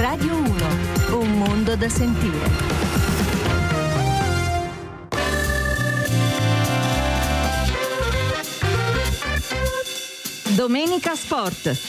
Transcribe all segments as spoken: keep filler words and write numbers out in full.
Radio uno, un mondo da sentire. Domenica Sport.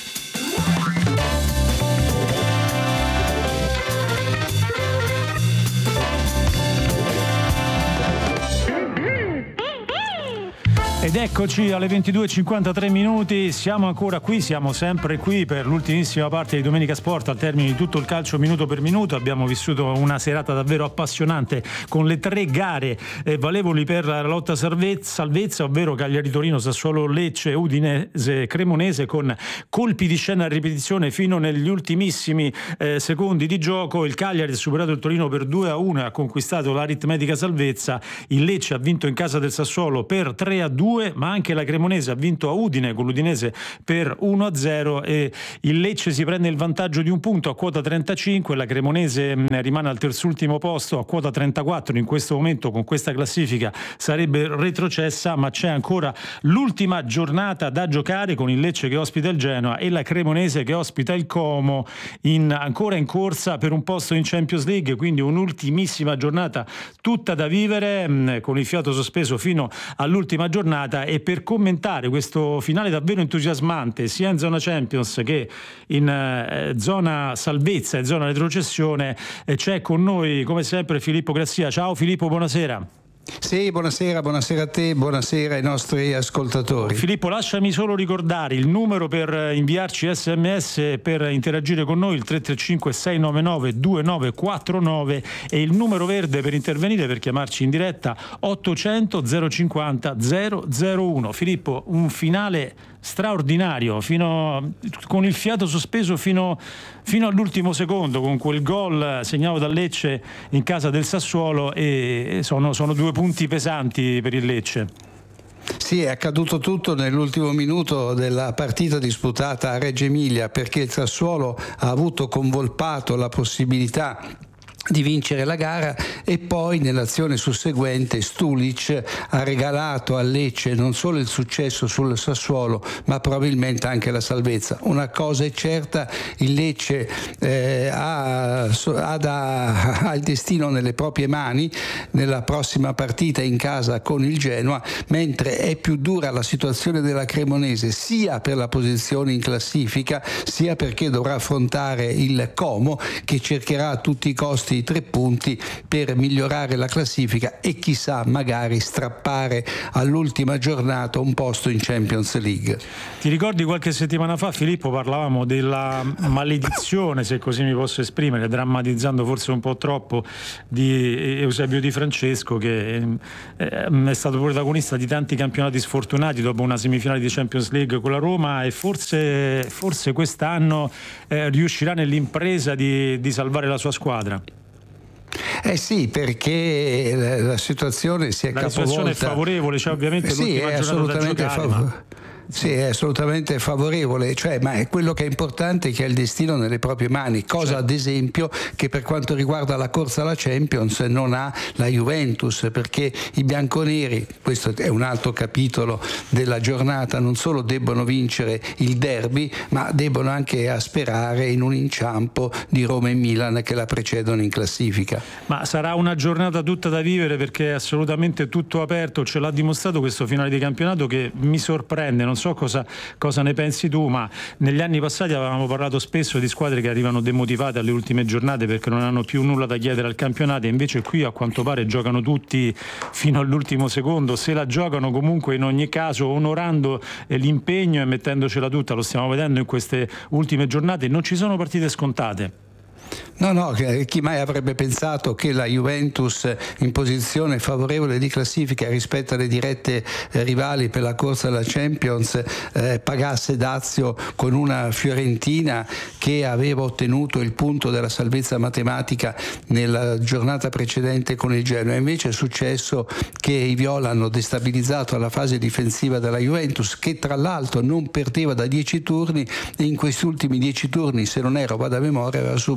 Ed eccoci alle ventidue e cinquantatré minuti, siamo ancora qui, siamo sempre qui per l'ultimissima parte di Domenica Sport. Al termine di tutto il calcio minuto per minuto abbiamo vissuto una serata davvero appassionante con le tre gare eh, valevoli per la lotta salvezza, salvezza ovvero Cagliari Torino, Sassuolo Lecce, Udinese Cremonese, con colpi di scena a ripetizione fino negli ultimissimi eh, secondi di gioco. Il Cagliari ha superato il Torino per due a uno e ha conquistato l'aritmetica salvezza. Il Lecce ha vinto in casa del Sassuolo per tre a due, ma anche la Cremonese ha vinto a Udine con l'Udinese per uno a zero e il Lecce si prende il vantaggio di un punto a quota trentacinque, la Cremonese rimane al terzultimo posto a quota trentaquattro. In questo momento con questa classifica sarebbe retrocessa, ma c'è ancora l'ultima giornata da giocare con il Lecce che ospita il Genoa e la Cremonese che ospita il Como, in, ancora in corsa per un posto in Champions League, quindi un'ultimissima giornata tutta da vivere mh, con il fiato sospeso fino all'ultima giornata. E per commentare questo finale davvero entusiasmante sia in zona Champions che in eh, zona salvezza e zona retrocessione eh, c'è con noi come sempre Filippo Grassia. Ciao Filippo, buonasera. Sì, buonasera, buonasera a te, buonasera ai nostri ascoltatori. Filippo, lasciami solo ricordare il numero per inviarci sms per interagire con noi, il tre tre cinque sei nove nove due nove quattro nove, e il numero verde per intervenire, per chiamarci in diretta, ottocento zero cinquanta zero zero uno. Filippo, un finale straordinario, fino con il fiato sospeso fino, fino all'ultimo secondo, con quel gol segnato da Lecce in casa del Sassuolo, e sono, sono due punti pesanti per il Lecce. Sì, è accaduto tutto nell'ultimo minuto della partita disputata a Reggio Emilia, perché il Sassuolo ha avuto con Volpato la possibilità di vincere la gara e poi nell'azione susseguente Stulic ha regalato a Lecce non solo il successo sul Sassuolo ma probabilmente anche la salvezza. Una cosa è certa, il Lecce eh, ha, ha, da, ha il destino nelle proprie mani nella prossima partita in casa con il Genoa, mentre è più dura la situazione della Cremonese sia per la posizione in classifica sia perché dovrà affrontare il Como, che cercherà a tutti i costi i tre punti per migliorare la classifica e chissà magari strappare all'ultima giornata un posto in Champions League. Ti ricordi qualche settimana fa, Filippo, parlavamo della maledizione, se così mi posso esprimere, drammatizzando forse un po' troppo, di Eusebio Di Francesco, che è stato protagonista di tanti campionati sfortunati dopo una semifinale di Champions League con la Roma, e forse, forse quest'anno eh, riuscirà nell'impresa di, di salvare la sua squadra. Eh sì, perché la, la situazione si è la capovolta. La situazione è favorevole, cioè ovviamente sì, l'ultima è giornata da giocare, fav- ma... Sì, è assolutamente favorevole, cioè, ma è quello che è importante, che ha il destino nelle proprie mani, cosa certo. Ad esempio che per quanto riguarda la corsa alla Champions non ha la Juventus, perché i bianconeri, questo è un altro capitolo della giornata, non solo debbono vincere il derby ma debbono anche asperare in un inciampo di Roma e Milan che la precedono in classifica. Ma sarà una giornata tutta da vivere, perché è assolutamente tutto aperto, ce l'ha dimostrato questo finale di campionato che mi sorprende. Non so cosa, cosa ne pensi tu, ma negli anni passati avevamo parlato spesso di squadre che arrivano demotivate alle ultime giornate perché non hanno più nulla da chiedere al campionato, e invece qui a quanto pare giocano tutti fino all'ultimo secondo, se la giocano comunque in ogni caso onorando l'impegno e mettendocela tutta. Lo stiamo vedendo in queste ultime giornate, non ci sono partite scontate. No, no, chi mai avrebbe pensato che la Juventus in posizione favorevole di classifica rispetto alle dirette rivali per la corsa alla Champions eh, pagasse dazio con una Fiorentina che aveva ottenuto il punto della salvezza matematica nella giornata precedente con il Genoa. Invece è successo che i viola hanno destabilizzato la fase difensiva della Juventus, che tra l'altro non perdeva da dieci turni, e in questi ultimi dieci turni, se non erro vado a memoria, aveva subito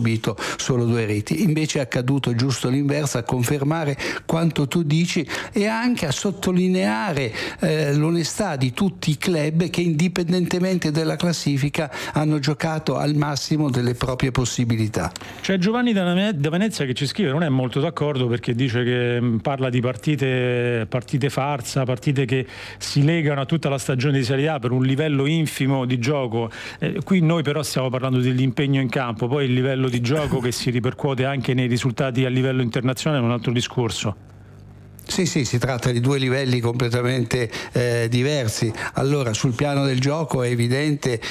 subito solo due reti. Invece è accaduto giusto l'inverso, a confermare quanto tu dici e anche a sottolineare eh, l'onestà di tutti i club che indipendentemente dalla classifica hanno giocato al massimo delle proprie possibilità. C'è Giovanni da Venezia che ci scrive, non è molto d'accordo perché dice che parla di partite, partite farsa, partite che si legano a tutta la stagione di Serie A per un livello infimo di gioco. Eh, qui noi però stiamo parlando dell'impegno in campo, poi il livello di gioco che si ripercuote anche nei risultati a livello internazionale è un altro discorso. Sì, sì, si tratta di due livelli completamente eh, diversi. Allora, sul piano del gioco è evidente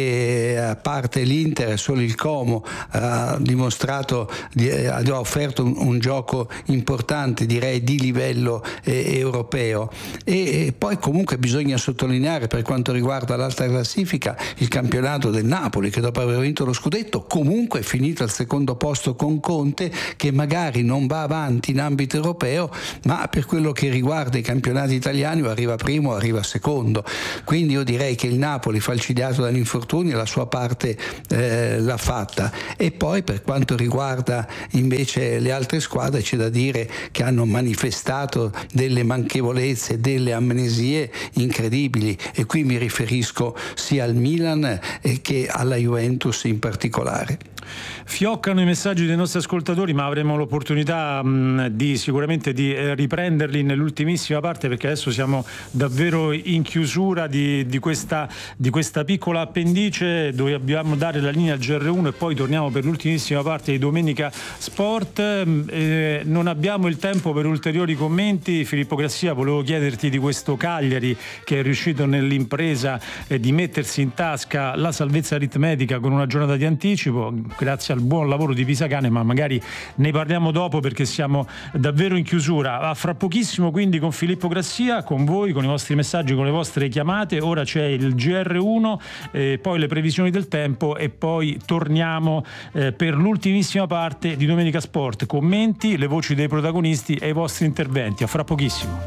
che a parte l'Inter solo il Como ha dimostrato, ha offerto un, un gioco importante, direi di livello eh, europeo e, e poi comunque bisogna sottolineare, per quanto riguarda l'alta classifica, il campionato del Napoli, che dopo aver vinto lo scudetto comunque è finito al secondo posto con Conte, che magari non va avanti in ambito europeo, ma per quello che riguarda i campionati italiani o arriva primo o arriva secondo. Quindi io direi che il Napoli, falcidiato dagli infortuni, la sua parte eh, l'ha fatta. E poi per quanto riguarda invece le altre squadre c'è da dire che hanno manifestato delle manchevolezze, delle amnesie incredibili, e qui mi riferisco sia al Milan che alla Juventus in particolare. Fioccano i messaggi dei nostri ascoltatori, ma avremo l'opportunità mh, di sicuramente di eh, riprenderli nell'ultimissima parte, perché adesso siamo davvero in chiusura di, di, questa, di questa piccola appendice. Dobbiamo dare la linea al G R uno e poi torniamo per l'ultimissima parte di Domenica Sport. Eh, non abbiamo il tempo per ulteriori commenti. Filippo Grassia, volevo chiederti di questo Cagliari che è riuscito nell'impresa eh, di mettersi in tasca la salvezza aritmetica con una giornata di anticipo, grazie al buon lavoro di Pisacane, ma magari ne parliamo dopo perché siamo davvero in chiusura. A fra pochissimo quindi con Filippo Grassia, con voi, con i vostri messaggi, con le vostre chiamate. Ora c'è il G R uno, eh, poi le previsioni del tempo e poi torniamo eh, per l'ultimissima parte di Domenica Sport. Commenti, le voci dei protagonisti e i vostri interventi. A fra pochissimo.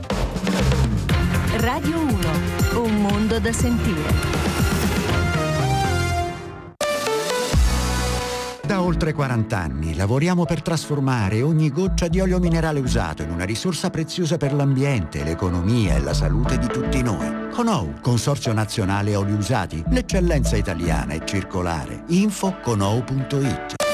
Radio uno, un mondo da sentire. Da oltre quaranta anni lavoriamo per trasformare ogni goccia di olio minerale usato in una risorsa preziosa per l'ambiente, l'economia e la salute di tutti noi. Conou, Consorzio Nazionale Oli Usati, l'eccellenza italiana e circolare. Info conou punto it.